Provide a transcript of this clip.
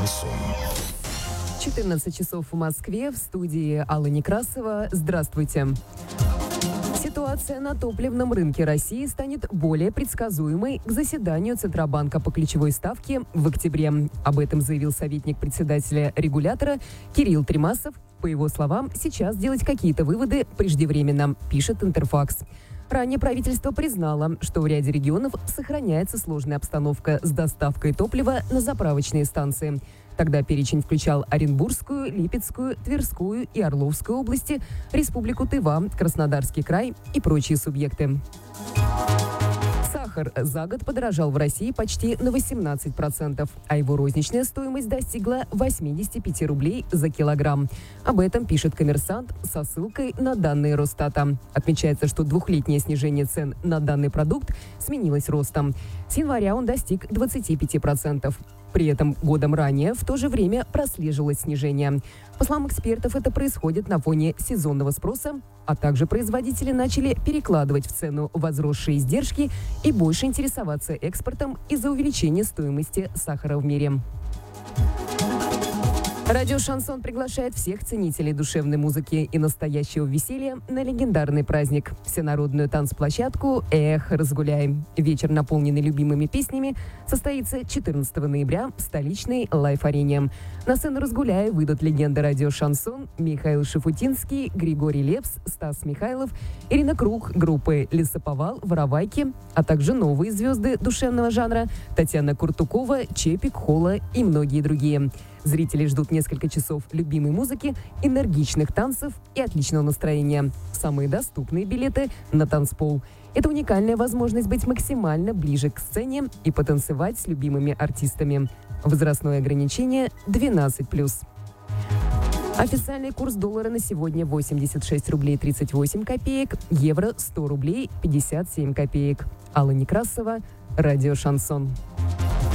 Шансон. 14 часов в Москве, в студии Алла Некрасова. Здравствуйте. Ситуация на топливном рынке России станет более предсказуемой к заседанию Центробанка по ключевой ставке в октябре. Об этом заявил советник председателя регулятора Кирилл Тремасов. По его словам, сейчас делать какие-то выводы преждевременно, пишет Интерфакс. Ранее правительство признало, что в ряде регионов сохраняется сложная обстановка с доставкой топлива на заправочные станции. Тогда перечень включал Оренбургскую, Липецкую, Тверскую и Орловскую области, Республику Тыва, Краснодарский край и прочие субъекты. Сахар за год подорожал в России почти на 18%, а его розничная стоимость достигла 85 рублей за килограмм. Об этом пишет «Коммерсант» со ссылкой на данные Росстата. Отмечается, что двухлетнее снижение цен на данный продукт сменилось ростом. С января он достиг 25%. При этом годом ранее в то же время прослеживалось снижение. По словам экспертов, это происходит на фоне сезонного спроса, а также производители начали перекладывать в цену возросшие издержки и больше интересоваться экспортом из-за увеличения стоимости сахара в мире. Радио «Шансон» приглашает всех ценителей душевной музыки и настоящего веселья на легендарный праздник – всенародную танцплощадку «Эх, разгуляй». Вечер, наполненный любимыми песнями, состоится 14 ноября в столичной Лайф-арене. На сцену «Разгуляй» выйдут легенды радио «Шансон» Михаил Шафутинский, Григорий Лепс, Стас Михайлов, Ирина Круг, группы «Лесоповал», «Воровайки», а также новые звезды душевного жанра Татьяна Куртукова, Чепик, Холла и многие другие. Зрители ждут несколько часов любимой музыки, энергичных танцев и отличного настроения. Самые доступные билеты на танцпол. Это уникальная возможность быть максимально ближе к сцене и потанцевать с любимыми артистами. Возрастное ограничение 12+. Официальный курс доллара на сегодня 86 рублей 38 копеек, евро 100 рублей 57 копеек. Алла Некрасова, радио «Шансон».